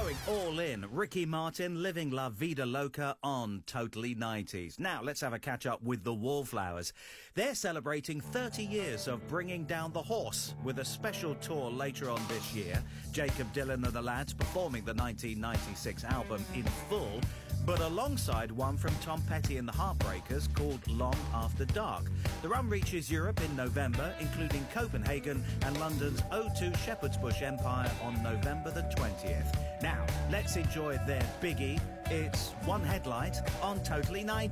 Going all in, Ricky Martin, Living La Vida Loca on Totally 90s. Now, let's have a catch-up with the Wallflowers. They're celebrating 30 years of bringing down the horse with a special tour later on this year. Jacob Dylan and the lads performing the 1996 album in full, but alongside one from Tom Petty and the Heartbreakers called Long After Dark. The run reaches Europe in November, including Copenhagen and London's O2 Shepherd's Bush Empire on November the 20th. Now, let's enjoy their biggie. It's One Headlight on Totally 90s.